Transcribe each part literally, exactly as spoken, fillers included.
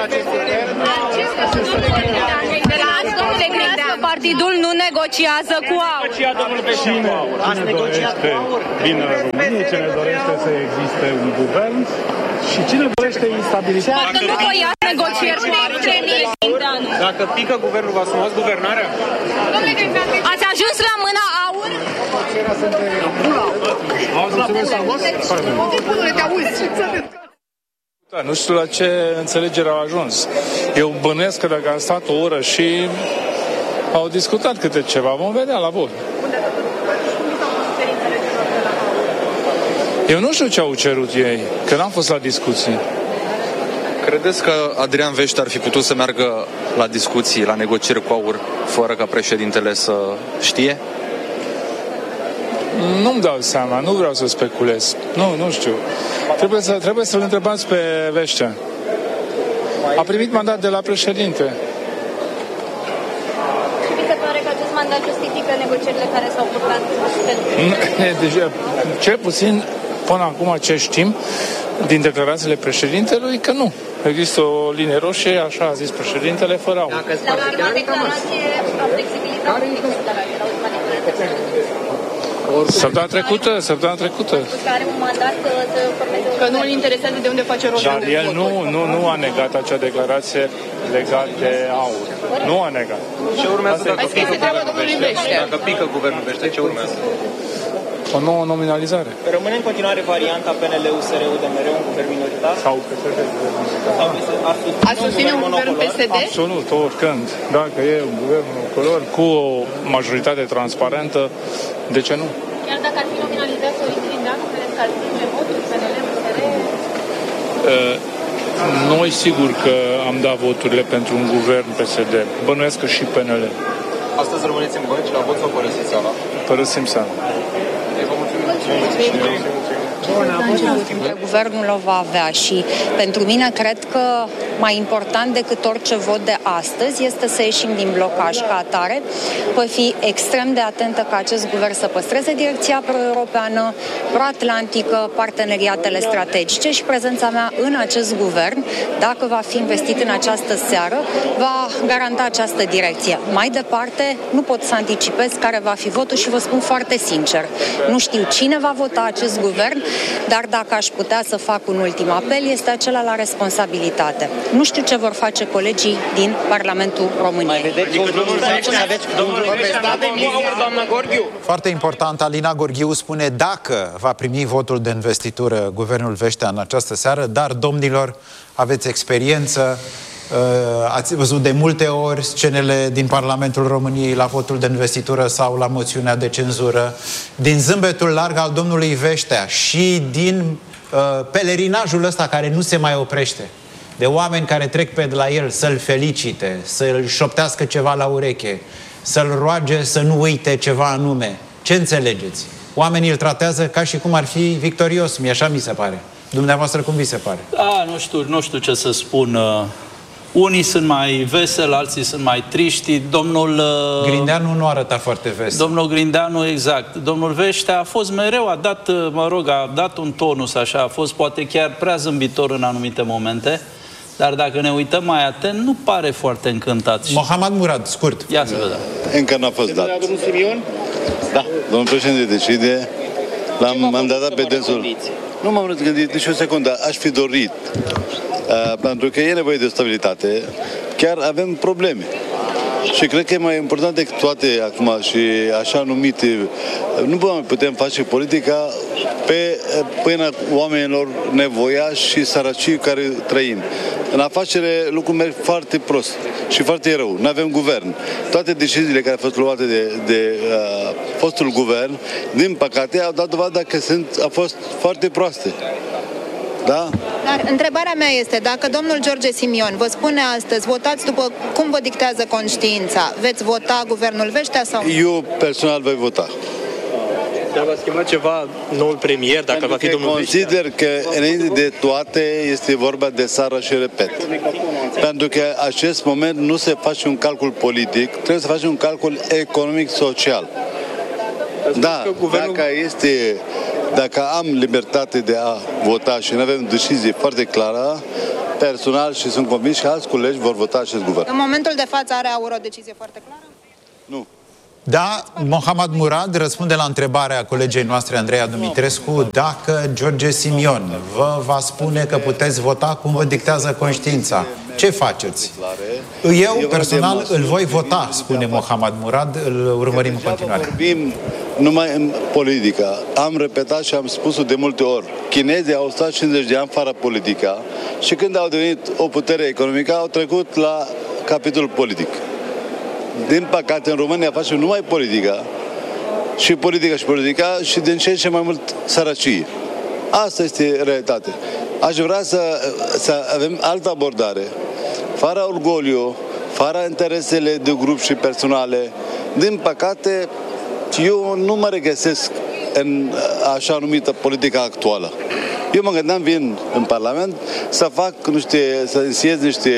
acest guvern. Domnule Grindeanu, partidul nu negociază cu AUR. Cine, cine dorește bine României, cine dorește să existe un guvern și cine dorește instabilitate. Dacă nu voiați negocieri cu AUR, Dacă pică guvernul, vă asumați guvernarea? ați ajuns la mâna AUR? Da, nu știu la ce înțelegere au ajuns. Eu bănuiesc că dacă am stat o oră și au discutat câte ceva, vom vedea la vot. Eu nu știu ce au cerut ei, că n-am fost la discuții. Credeți că Adrian Vește ar fi putut să meargă la discuții, la negocieri cu AUR, fără ca președintele să știe? Nu-mi dau seama, nu vreau să speculez. Nu, nu știu. Trebuie, să, trebuie să-l întrebați pe Veștea. A primit mandat de la președinte. Mi se pare că acest mandat justifică negocierile care s-au purtat pentru... Deci, cel puțin, până acum ce știm, din declarațiile președintelui, că nu. Există o linie roșie, așa a zis președintele, fără AUR. La ultima declarație a flexibilității, la ultima declarație. Săptămâna trecută, săptămâna trecută. Care un mandat să formeze... Că nu îl interesează de unde face rost. Dar el nu, nu, nu a negat acea declarație legat de AUR. Nu a negat. Ce urmează dacă pică guvernul Vește? Dacă pică guvernul Vește, ce urmează? O nouă nominalizare. Rămâne în continuare varianta P N L-U S R-U D M R, un guvern minoritar? Sau P S D. A susține un guvern P S D? Absolut, oricând. Dacă e un guvern monocolor cu o majoritate transparentă, de ce nu? Chiar dacă ar fi nominalizat Sorin Grindeanu, credeți că ar strânge voturi P N L-U S R? Noi sigur că am dat voturile pentru un guvern P S D. Bănuiesc că și P N L. Astăzi rămâneți în bănci la vot sau părăsiți sala? Părăsim sala. Guvernul o va avea și pentru mine cred că mai important decât orice vot de astăzi este să ieșim din blocaj ca atare. Voi fi extrem de atentă ca acest guvern să păstreze direcția pro-europeană, pro-atlantică, parteneriatele strategice și prezența mea în acest guvern, dacă va fi investit în această seară, va garanta această direcție. Mai departe, nu pot să anticipez care va fi votul și vă spun foarte sincer. Nu știu cine va vota acest guvern, dar dacă aș putea să fac un ultim apel, este acela la responsabilitate. Nu știu ce vor face colegii din Parlamentul României. Foarte important, Alina Gorghiu spune dacă va primi votul de investitură guvernul Veștea în această seară, dar, domnilor, aveți experiență, ați văzut de multe ori scenele din Parlamentul României la votul de investitură sau la moțiunea de cenzură, din zâmbetul larg al domnului Veștea și din uh, pelerinajul ăsta care nu se mai oprește, de oameni care trec pe la el să-l felicite, să-l șoptească ceva la ureche, să-l roage să nu uite ceva anume. Ce înțelegeți? Oamenii îl tratează ca și cum ar fi victorios, mie așa mi se pare. Dumneavoastră cum vi se pare? A, nu știu, nu știu ce să spun. Unii sunt mai veseli, alții sunt mai triști. Domnul Grindeanu nu arăta foarte vesel. Domnul Grindeanu, exact. Domnul Veștea a fost mereu, a dat, mă rog, a dat un tonus așa, a fost poate chiar prea zâmbitor în anumite momente, dar dacă ne uităm mai atent, nu pare foarte încântat. Mohamed Murad, scurt. Ia să vedem. Încă n-a fost dat. Domnul Simion? Da, domnul președinte decide. L-am mandatat pe dânsul. Nu m-am gândit nici o secundă, aș fi dorit. Uh, pentru că e nevoie de stabilitate, chiar avem probleme. Și cred că e mai important decât toate acum și așa numite, nu putem face politica pe pâinea oamenilor nevoiași și săracii care trăim. În afacere lucrurile merg foarte prost și foarte rău. Nu avem guvern. Toate deciziile care au fost luate de, de uh, fostul guvern, din păcate, au dat dovadă că sunt, au fost foarte proaste. Da? Dar întrebarea mea este, dacă domnul George Simion vă spune astăzi, votați după cum vă dictează conștiința, veți vota guvernul Veștea sau nu? Eu personal voi vota. Dar va schimba ceva noul premier, dacă Pentru va fi domnul Veștea? Consider că, înainte de toate, este vorba de țară și repet. Pentru că în acest moment nu se face un calcul politic, trebuie să facem un calcul economic-social. Da, guvernul... dacă este... Dacă am libertate de a vota și nu avem decizie foarte clară, personal și sunt convins că alți colegi vor vota acest guvern. În momentul de față are AUR o decizie foarte clară? Nu. Da, Mohamed Murad răspunde la întrebarea colegei noastre, Andreea Dumitrescu, dacă George Simion vă va spune că puteți vota cum vă dictează conștiința. Ce faceți? Eu, personal, îl voi vota, spune Mohamed Murad, îl urmărim în continuare. Vorbim numai în politică. Am repetat și am spus-o de multe ori. Chinezii au stat cincizeci de ani fără politica și când au devenit o putere economică, au trecut la capitolul politic. Din păcate, în România facem numai politica și politica și politica și din ce în ce mai mult sărăcie. Asta este realitatea. Aș vrea să, să avem altă abordare, fără orgoliu, fără interesele de grup și personale. Din păcate, eu nu mă regăsesc în așa numită politica actuală. Eu mă gândeam, vin în Parlament să fac niște, să inițiez niște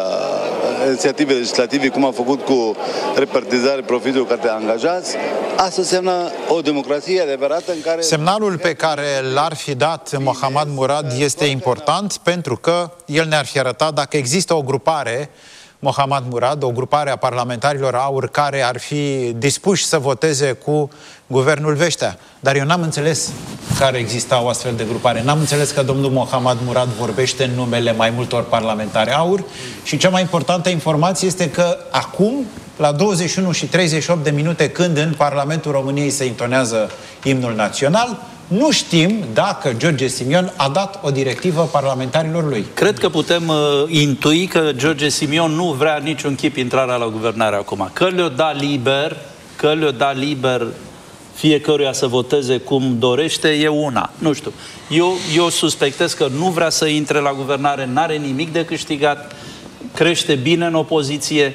uh, inițiative legislative, cum am făcut cu repartizare profitului către angajați. Asta înseamnă o democrație adevărată în care... Semnalul pe care l-ar fi dat Mohamed Murad este important pentru că el ne-ar fi arătat dacă există o grupare, Mohamed Murad, o grupare a parlamentarilor AUR care ar fi dispuși să voteze cu guvernul Vestea. Dar eu n-am înțeles care exista o astfel de grupare. N-am înțeles că domnul Mohamed Murad vorbește în numele mai multor parlamentari AUR și cea mai importantă informație este că acum, la douăzeci și unu și treizeci și opt de minute, când în Parlamentul României se intonează imnul național, nu știm dacă George Simion a dat o directivă parlamentarilor lui. Cred că putem uh, intui că George Simion nu vrea niciun chip intrarea la guvernare acum. Că le-o da liber, că le-o da liber fiecăruia să voteze cum dorește, e una. Nu știu. Eu, eu suspectez că nu vrea să intre la guvernare, n-are nimic de câștigat, crește bine în opoziție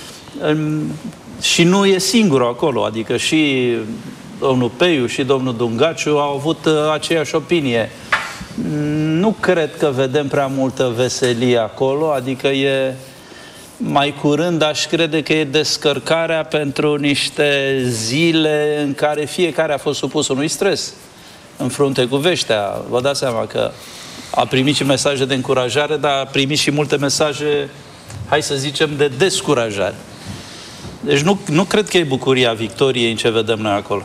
um, și nu e singurul acolo. Adică și domnul Peiu și domnul Dungaciu au avut uh, aceeași opinie. Nu cred că vedem prea multă veselie acolo, adică e mai curând aș crede că e descărcarea pentru niște zile în care fiecare a fost supus unui stres în frunte cu Vestea. Vă dați seama că a primit și mesaje de încurajare, dar a primit și multe mesaje, hai să zicem, de descurajare. Deci nu, nu cred că e bucuria victoriei în ce vedem noi acolo.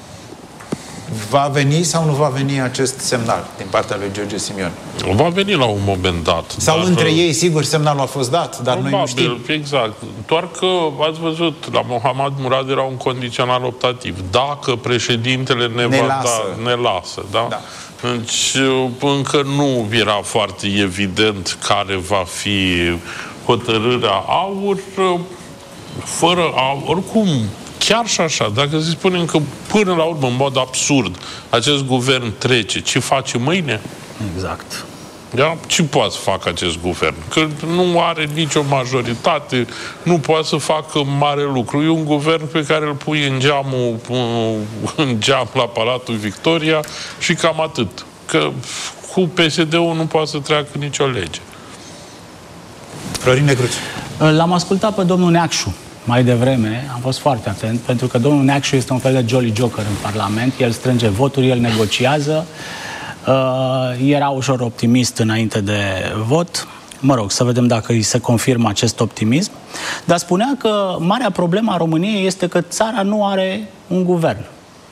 Va veni sau nu va veni acest semnal din partea lui George Simion? Va veni la un moment dat. Sau dar între ei, sigur, semnalul a fost dat, dar probabil, noi nu știm. Exact. Doar că, ați văzut, la Mohamed Murad era un condițional optativ. Dacă președintele ne, ne va lasă. da, ne lasă, da? da. Deci, încă nu era foarte evident care va fi hotărârea AUR, fără AUR, oricum, chiar și așa, dacă se spunem că până la urmă, în mod absurd, acest guvern trece, ce face mâine? Exact. Da? Ce poate să facă acest guvern? Că nu are nicio majoritate, nu poate să facă mare lucru. E un guvern pe care îl pui în geamul, în geam la Palatul Victoria și cam atât. Că cu P S D-ul nu poate să treacă nicio lege. Florin Negruț. L-am ascultat pe domnul Neacșu mai devreme, am fost foarte atent, pentru că domnul Neacșu este un fel de Jolly Joker în Parlament, el strânge voturi, el negociază, uh, era ușor optimist înainte de vot, mă rog, să vedem dacă îi se confirmă acest optimism, dar spunea că marea problemă a României este că țara nu are un guvern.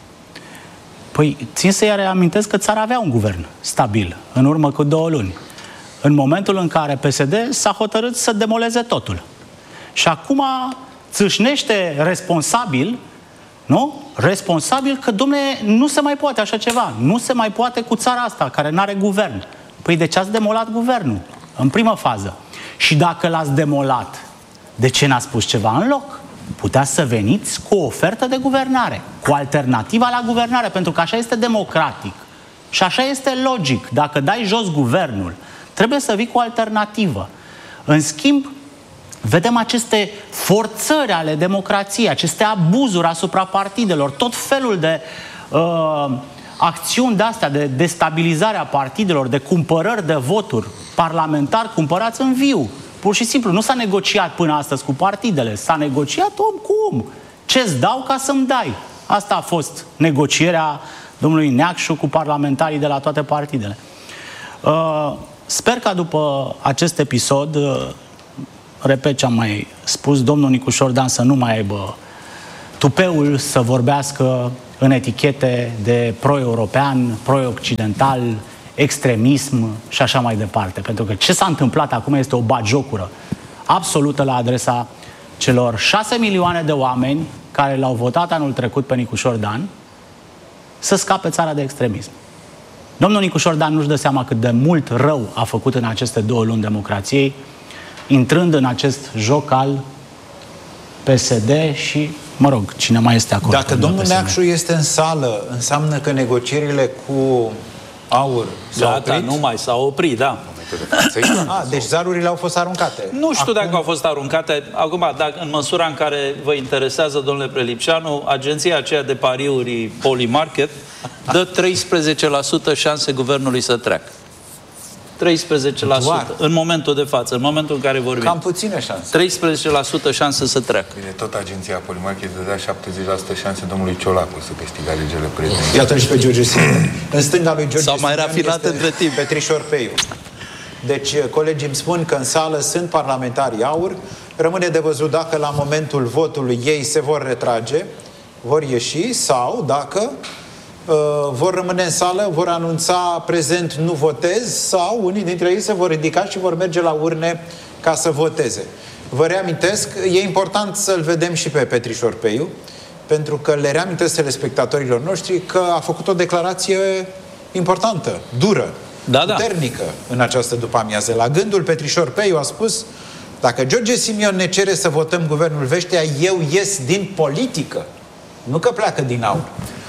Păi, țin să-i reamintesc că țara avea un guvern stabil, în urmă cu două luni, în momentul în care P S D s-a hotărât să demoleze totul. Și acum țâșnește responsabil, nu? Responsabil că, dom'le, nu se mai poate așa ceva. Nu se mai poate cu țara asta, care nu are guvern. Păi de ce ați demolat guvernul? În primă fază. Și dacă l-ați demolat, de ce n-ați pus ceva în loc? Puteați să veniți cu o ofertă de guvernare, cu alternativa la guvernare, pentru că așa este democratic. Și așa este logic. Dacă dai jos guvernul, trebuie să vii cu o alternativă. În schimb, vedem aceste forțări ale democrației, aceste abuzuri asupra partidelor, tot felul de uh, acțiuni de-astea, de destabilizare a partidelor, de cumpărări de voturi parlamentari cumpărați în viu. Pur și simplu, nu s-a negociat până astăzi cu partidele, s-a negociat om cu om. Ce-ți dau ca să-mi dai? Asta a fost negocierea domnului Neacșu cu parlamentarii de la toate partidele. Uh, Sper ca după acest episod, repet ce am mai spus, domnul Nicușor Dan să nu mai aibă tupeul să vorbească în etichete de pro-european, pro-occidental, extremism și așa mai departe. Pentru că ce s-a întâmplat acum este o bagiocură absolută la adresa celor șase milioane de oameni care l-au votat anul trecut pe Nicușor Dan să scape țara de extremism. Domnul Nicușor Dan nu-și dă seama cât de mult rău a făcut în aceste două luni democrației, intrând în acest joc al P S D și, mă rog, cine mai este acolo. Dacă domnul Neacșu este în sală, înseamnă că negocierile cu AUR s-au Gata, oprit? nu mai s-au oprit, da. A, deci zarurile au fost aruncate. Nu știu Acum... dacă au fost aruncate. Acum, dacă, în măsura în care vă interesează, domnule Prelipceanu, agenția aceea de pariuri Polymarket dă treisprezece la sută șanse guvernului să treacă. treisprezece la sută Doar. în momentul de față, în momentul în care vorbim. Cam puține șanse. treisprezece la sută șanse să treacă. Bine, tot agenția Polymarket dădea șaptezeci la sută șanse domnului Ciolacu să câștige alegerile prezidentale. Iată și pe George Simion. În stânga lui George S-au mai Simion rafinat este între timp. Petrișor Peiu. Deci, colegii îmi spun că în sală sunt parlamentarii AUR. Rămâne de văzut dacă la momentul votului ei se vor retrage, vor ieși, sau dacă uh, vor rămâne în sală, vor anunța prezent nu votez, sau unii dintre ei se vor ridica și vor merge la urne ca să voteze. Vă reamintesc, e important să-l vedem și pe Petrișor Peiu, pentru că le reamintesc telespectatorilor noștri că a făcut o declarație importantă, dură, da, da. puternică în această după-amiază. La gândul Petrișor Peiu a spus: dacă George Simion ne cere să votăm guvernul Vestea, eu ies din politică, nu că pleacă din AUR.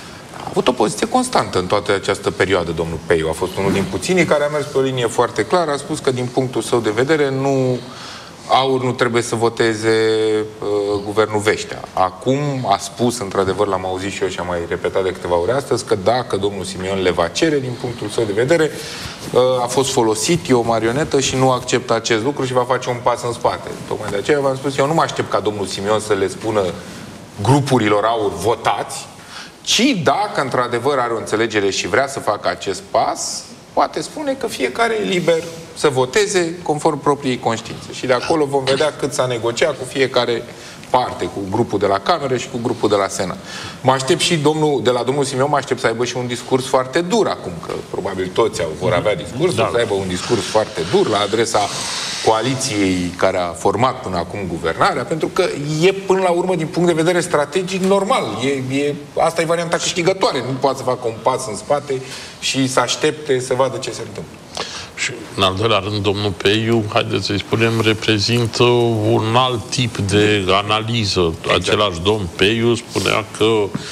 A avut o poziție constantă în toată această perioadă, domnul Peiu. A fost unul din puținii care a mers pe o linie foarte clară, a spus că din punctul său de vedere nu... AUR nu trebuie să voteze uh, guvernul Vestea. Acum a spus, într-adevăr, l-am auzit și eu și am mai repetat de câteva ori astăzi, că dacă domnul Simion le va cere, din punctul său de vedere, uh, a fost folosit, e o marionetă și nu acceptă acest lucru și va face un pas în spate. Tocmai de aceea v-am spus, eu nu mă aștept ca domnul Simion să le spună grupurilor AUR votați, ci dacă într-adevăr are o înțelegere și vrea să facă acest pas, poate spune că fiecare e liber să voteze conform propriei conștiințe. Și de acolo vom vedea cât s-a negociat cu fiecare parte, cu grupul de la Cameră și cu grupul de la Senat. Mă aștept și domnul, de la domnul Simion, mă aștept să aibă și un discurs foarte dur acum, că probabil toți au, vor avea discursul, da. Să aibă un discurs foarte dur la adresa coaliției care a format până acum guvernarea, pentru că e până la urmă, din punct de vedere strategic, normal. E, e, asta e varianta câștigătoare. Nu poate să facă un pas în spate și să aștepte să vadă ce se întâmplă. Și, în al doilea rând, domnul Peiu, haideți să-i spunem, reprezintă un alt tip de analiză. Exact. Același domn Peiu spunea că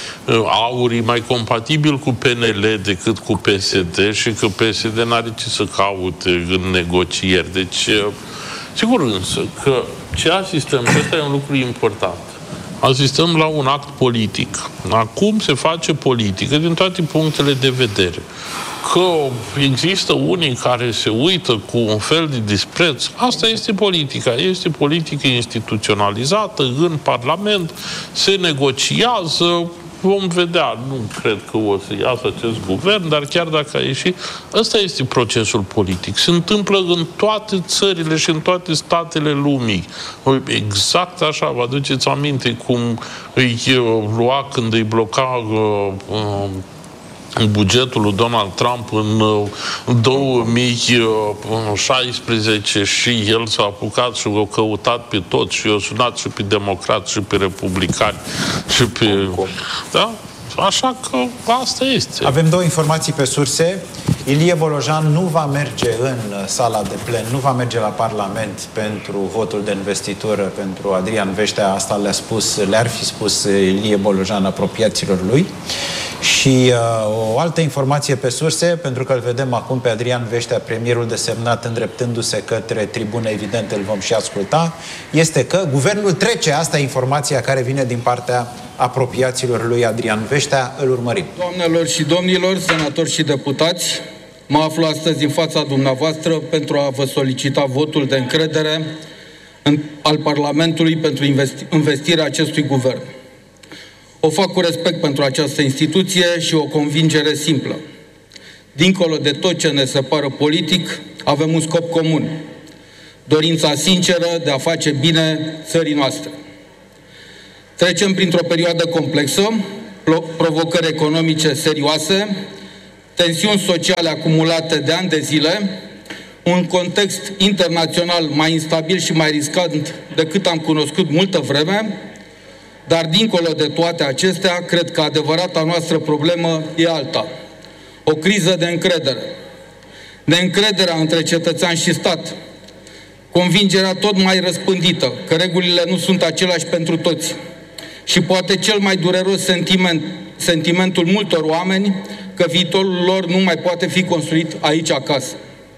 AUR e mai compatibil cu P N L decât cu P S D și că P S D n-are ce să caute în negocieri. Deci, sigur însă că ce asistăm, și ăsta e un lucru important, asistăm la un act politic. Acum se face politică din toate punctele de vedere. Că există unii care se uită cu un fel de dispreț, asta este politica. Este politică instituționalizată în Parlament, se negociază, vom vedea. Nu cred că o să iasă acest guvern, dar chiar dacă a ieșit, ăsta este procesul politic. Se întâmplă în toate țările și în toate statele lumii. Exact așa, vă aduceți aminte cum îi lua când îi bloca uh, uh, bugetul lui Donald Trump în două mii șaisprezece și el s-a apucat și a căutat pe toți și a sunat și pe democrați și pe republicani și pe... Da? Așa că asta este. Avem două informații pe surse. Ilie Bolojan nu va merge în sala de plen, nu va merge la Parlament pentru votul de investitură pentru Adrian Vestea. Asta le-a spus, le-ar fi spus Ilie Bolojan apropiaților lui. Și uh, o altă informație pe surse, pentru că îl vedem acum pe Adrian Vestea, premierul desemnat, îndreptându-se către tribună, evident îl vom și asculta, este că guvernul trece, asta e informația care vine din partea apropiaților lui Adrian Vestea, îl urmărim. Doamnelor și domnilor, senatori și deputați, mă aflu astăzi în fața dumneavoastră pentru a vă solicita votul de încredere în, al Parlamentului pentru investi, investirea acestui guvern. O fac cu respect pentru această instituție și o convingere simplă. Dincolo de tot ce ne separă politic, avem un scop comun, dorința sinceră de a face bine țării noastre. Trecem printr-o perioadă complexă, provocări economice serioase, tensiuni sociale acumulate de ani de zile, un context internațional mai instabil și mai riscant decât am cunoscut multă vreme, dar dincolo de toate acestea, cred că adevărata noastră problemă e alta. O criză de încredere. Neîncrederea între cetățean și stat. Convingerea tot mai răspândită că regulile nu sunt aceleași pentru toți. Și poate cel mai dureros sentiment, sentimentul multor oameni că viitorul lor nu mai poate fi construit aici acasă.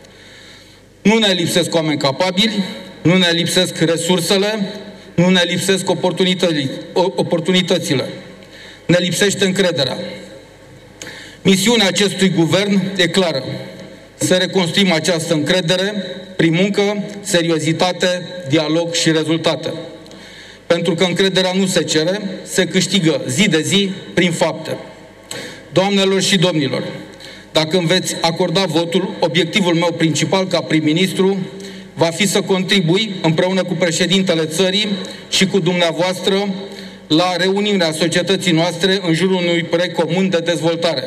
Nu ne lipsesc oameni capabili, nu ne lipsesc resursele, nu ne lipsesc oportunitățile. Ne lipsește încrederea. Misiunea acestui guvern e clară. Să reconstruim această încredere prin muncă, seriozitate, dialog și rezultate. Pentru că încrederea nu se cere, se câștigă zi de zi prin fapte. Doamnelor și domnilor, dacă îmi veți acorda votul, obiectivul meu principal ca prim-ministru va fi să contribui împreună cu președintele țării și cu dumneavoastră la reuniunea societății noastre în jurul unui proiect comun de dezvoltare.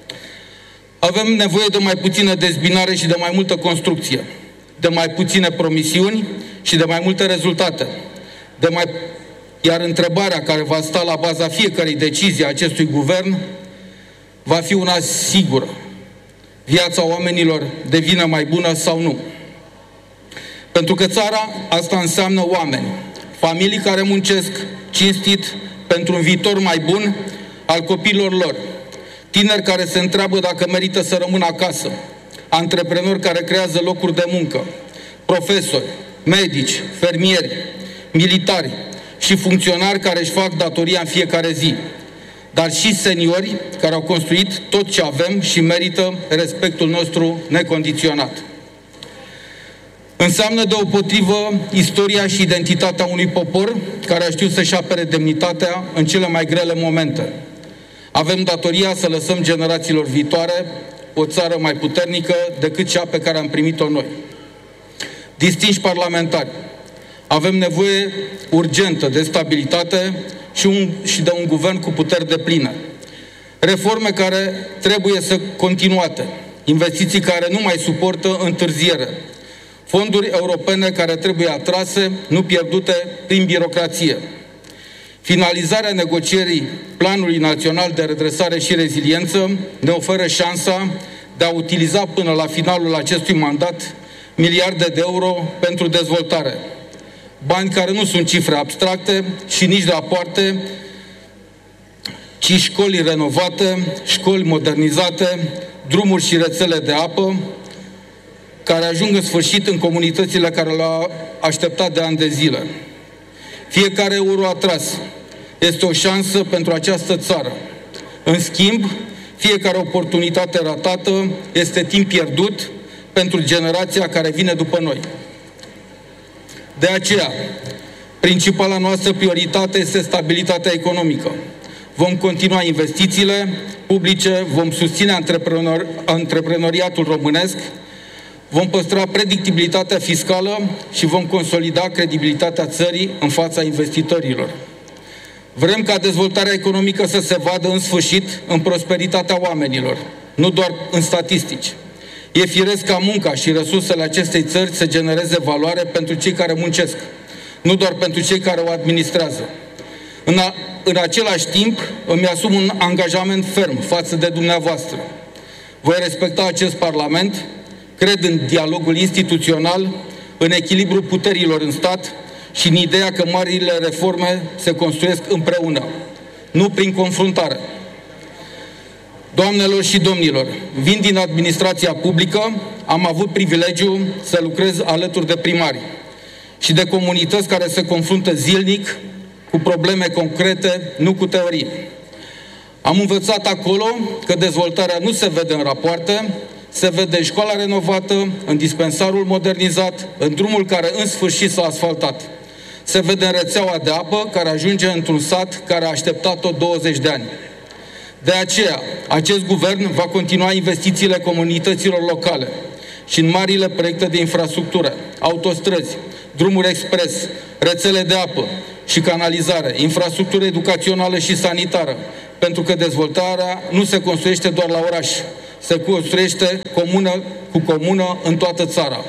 Avem nevoie de mai puțină dezbinare și de mai multă construcție, de mai puține promisiuni și de mai multe rezultate. De mai... Iar întrebarea care va sta la baza fiecărei decizii a acestui guvern va fi una sigură. Viața oamenilor devine mai bună sau nu? Pentru că țara asta înseamnă oameni, familii care muncesc cinstit pentru un viitor mai bun al copiilor lor, tineri care se întreabă dacă merită să rămână acasă, antreprenori care creează locuri de muncă, profesori, medici, fermieri, militari și funcționari care își fac datoria în fiecare zi, dar și seniori care au construit tot ce avem și merită respectul nostru necondiționat. Înseamnă deopotrivă istoria și identitatea unui popor care a știut să-și apere demnitatea în cele mai grele momente. Avem datoria să lăsăm generațiilor viitoare o țară mai puternică decât cea pe care am primit-o noi. Distinși parlamentari, avem nevoie urgentă de stabilitate și, un, și de un guvern cu puteri depline. Reforme care trebuie să continuate, investiții care nu mai suportă întârziere, fonduri europene care trebuie atrase, nu pierdute prin birocrație. Finalizarea negocierii Planului Național de Redresare și Reziliență ne oferă șansa de a utiliza până la finalul acestui mandat miliarde de euro pentru dezvoltare. Bani care nu sunt cifre abstracte și nici rapoarte, ci școli renovate, școli modernizate, drumuri și rețele de apă, care ajung în sfârșit în comunitățile care l-au așteptat de ani de zile. Fiecare euro atras este o șansă pentru această țară. În schimb, fiecare oportunitate ratată este timp pierdut pentru generația care vine după noi. De aceea, principala noastră prioritate este stabilitatea economică. Vom continua investițiile publice, vom susține antreprenor, antreprenoriatul românesc, vom păstra predictibilitatea fiscală și vom consolida credibilitatea țării în fața investitorilor. Vrem ca dezvoltarea economică să se vadă în sfârșit în prosperitatea oamenilor, nu doar în statistici. E firesc ca munca și resursele acestei țări să genereze valoare pentru cei care muncesc, nu doar pentru cei care o administrează. În, a, în același timp, îmi asum un angajament ferm față de dumneavoastră. Voi respecta acest Parlament, cred în dialogul instituțional, în echilibrul puterilor în stat și în ideea că marile reforme se construiesc împreună, nu prin confruntare. Doamnelor și domnilor, vin din administrația publică, am avut privilegiul să lucrez alături de primari și de comunități care se confruntă zilnic cu probleme concrete, nu cu teorii. Am învățat acolo că dezvoltarea nu se vede în rapoarte, se vede în școala renovată, în dispensarul modernizat, în drumul care în sfârșit s-a asfaltat. Se vede în rețeaua de apă care ajunge într-un sat care a așteptat-o douăzeci de ani. De aceea, acest guvern va continua investițiile comunităților locale și în marile proiecte de infrastructură, autostrăzi, drumuri expres, rețele de apă și canalizare, infrastructură educațională și sanitară, pentru că dezvoltarea nu se construiește doar la oraș, se construiește comună cu comună în toată țara.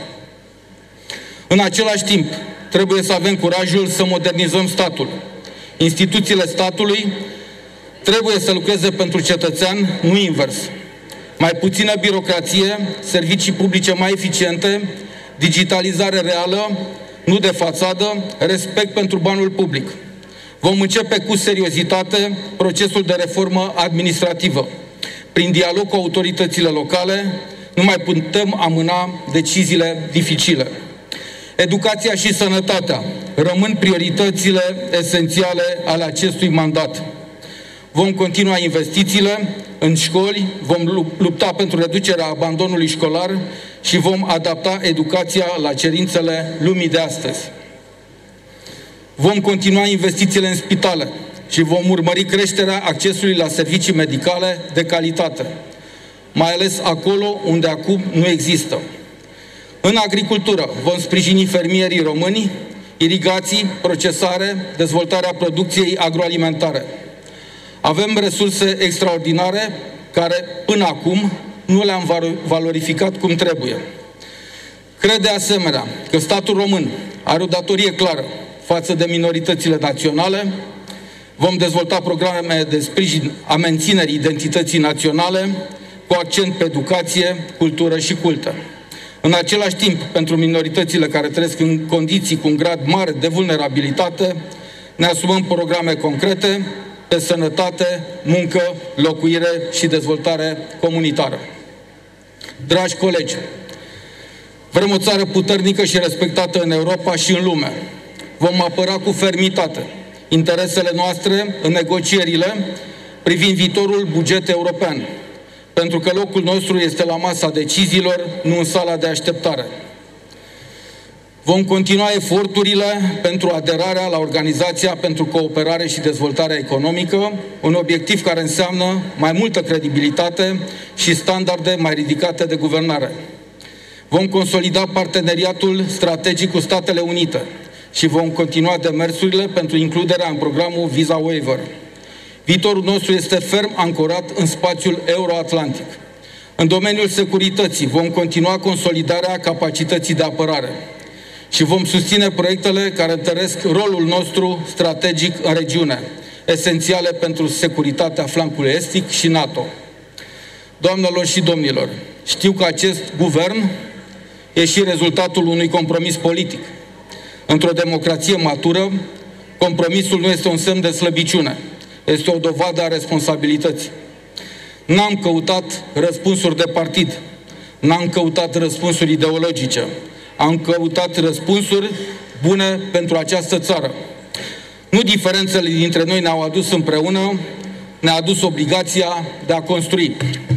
În același timp, trebuie să avem curajul să modernizăm statul. Instituțiile statului trebuie să lucreze pentru cetățean, nu invers. Mai puțină birocrație, servicii publice mai eficiente, digitalizare reală, nu de fațadă, respect pentru banul public. Vom începe cu seriozitate procesul de reformă administrativă. Prin dialog cu autoritățile locale, nu mai putem amâna deciziile dificile. Educația și sănătatea rămân prioritățile esențiale ale acestui mandat. Vom continua investițiile în școli, vom lupta pentru reducerea abandonului școlar și vom adapta educația la cerințele lumii de astăzi. Vom continua investițiile în spitale și vom urmări creșterea accesului la servicii medicale de calitate, mai ales acolo unde acum nu există. În agricultură vom sprijini fermierii români, irigații, procesare, dezvoltarea producției agroalimentare. Avem resurse extraordinare care până acum nu le-am valorificat cum trebuie. Cred de asemenea că statul român are o datorie clară față de minoritățile naționale. Vom dezvolta programe de sprijin a menținerii identității naționale cu accent pe educație, cultură și cultă. În același timp, pentru minoritățile care trăiesc în condiții cu un grad mare de vulnerabilitate, ne asumăm programe concrete pe sănătate, muncă, locuire și dezvoltare comunitară. Dragi colegi, vrem o țară puternică și respectată în Europa și în lume. Vom apăra cu fermitate interesele noastre în negocierile privind viitorul buget european, pentru că locul nostru este la masa deciziilor, nu în sala de așteptare. Vom continua eforturile pentru aderarea la Organizația pentru Cooperare și Dezvoltare Economică, un obiectiv care înseamnă mai multă credibilitate și standarde mai ridicate de guvernare. Vom consolida parteneriatul strategic cu Statele Unite și vom continua demersurile pentru includerea în programul Visa Waiver. Viitorul nostru este ferm ancorat în spațiul euroatlantic. În domeniul securității vom continua consolidarea capacității de apărare și vom susține proiectele care întăresc rolul nostru strategic în regiune, esențiale pentru securitatea flancului estic și NATO. Doamnelor și domnilor, știu că acest guvern e și rezultatul unui compromis politic. Într-o democrație matură, compromisul nu este un semn de slăbiciune, este o dovadă a responsabilității. N-am căutat răspunsuri de partid, n-am căutat răspunsuri ideologice, am căutat răspunsuri bune pentru această țară. Nu diferențele dintre noi ne-au adus împreună, ne-a adus obligația de a construi.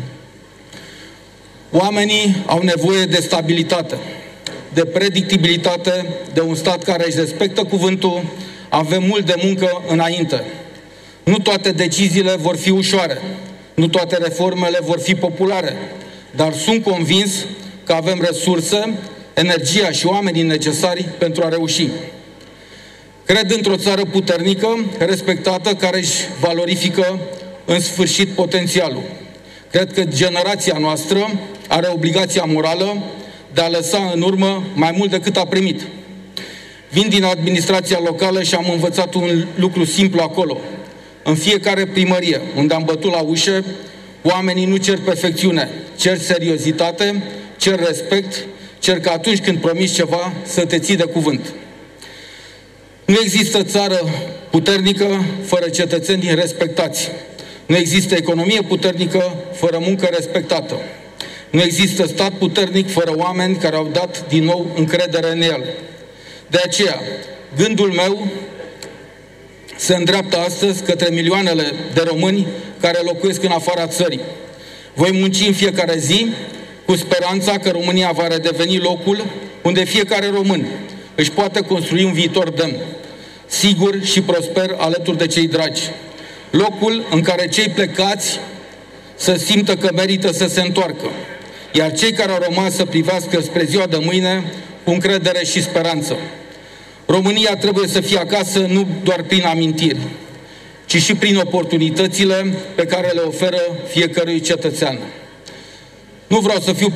Oamenii au nevoie de stabilitate, de predictibilitate, de un stat care își respectă cuvântul. Avem mult de muncă înainte. Nu toate deciziile vor fi ușoare, nu toate reformele vor fi populare, dar sunt convins că avem resurse, energia și oamenii necesari pentru a reuși. Cred într-o țară puternică, respectată, care își valorifică în sfârșit potențialul. Cred că generația noastră are obligația morală de a lăsa în urmă mai mult decât a primit. Vin din administrația locală și am învățat un lucru simplu acolo. În fiecare primărie unde am bătut la ușă, oamenii nu cer perfecțiune, cer seriozitate, cer respect, cer că atunci când promiți ceva să te ții de cuvânt. Nu există țară puternică fără cetățeni respectați. Nu există economie puternică fără muncă respectată. Nu există stat puternic fără oameni care au dat din nou încredere în el. De aceea, gândul meu se îndreaptă astăzi către milioanele de români care locuiesc în afara țării. Voi munci în fiecare zi cu speranța că România va redeveni locul unde fiecare român își poate construi un viitor demn, sigur și prosper alături de cei dragi. Locul în care cei plecați să simtă că merită să se întoarcă. iar cei care au rămas să privească spre ziua de mâine cu încredere și speranță. România trebuie să fie acasă nu doar prin amintiri, ci și prin oportunitățile pe care le oferă fiecărui cetățean. Nu vreau să fiu